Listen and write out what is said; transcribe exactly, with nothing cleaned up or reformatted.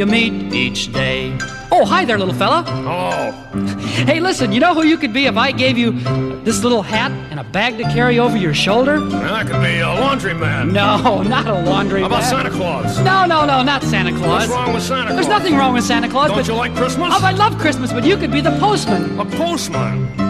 you meet each day. Oh, hi there, little fella. Oh. Hey, listen, you know who you could be if I gave you this little hat and a bag to carry over your shoulder? Well, I could be a laundryman. No, not a laundry How about man. Santa Claus? No, no, no, not Santa Claus. What's wrong with Santa Claus? There's nothing wrong with Santa Claus. Don't but... you like Christmas? Oh, I love Christmas, but you could be the postman. A postman?